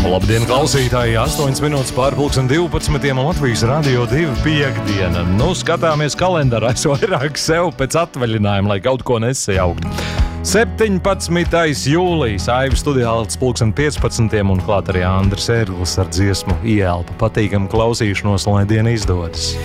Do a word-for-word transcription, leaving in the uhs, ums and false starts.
Labdien, klausītāji! astoņas minūtes pār pulksten divpadsmitiem Latvijas Radio divi piekdiena. Nu, skatāmies kalendārā, es vairāk sev pēc atvaļinājuma, lai kaut ko nesajaukt. septiņpadsmitais jūlijas, Aivis studijā līdz pulksten piecpadsmitiem un klāt arī Andris Ērglis ar dziesmu Ielpa. Patīkam klausīšanos, lai diena izdodas.